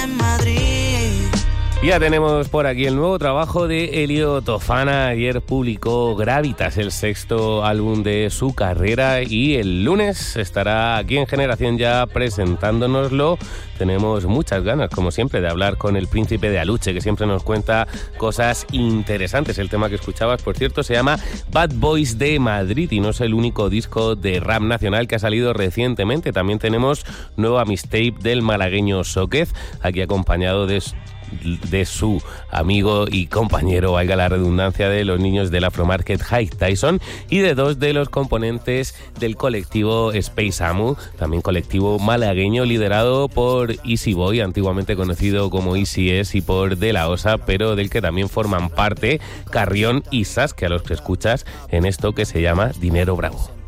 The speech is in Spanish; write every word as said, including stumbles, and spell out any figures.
Ya tenemos por aquí el nuevo trabajo de Elio Tofana. Ayer publicó Gravitas, el sexto álbum de su carrera, y el lunes estará aquí en Generación Ya presentándonoslo. Tenemos muchas ganas, como siempre, de hablar con el Príncipe de Aluche, que siempre nos cuenta cosas interesantes. El tema que escuchabas, por cierto, se llama Bad Boys de Madrid y no es el único disco de rap nacional que ha salido recientemente. También tenemos nueva mixtape del malagueño Soquez, aquí acompañado de de su amigo y compañero, valga la redundancia, de los niños del Afromarket, Hike Tyson, y de dos de los componentes del colectivo Space Amu, también colectivo malagueño liderado por Easy Boy, antiguamente conocido como Easy S, y por De La Osa, pero del que también forman parte Carrión y Sas, que a los que escuchas en esto que se llama Dinero Bravo.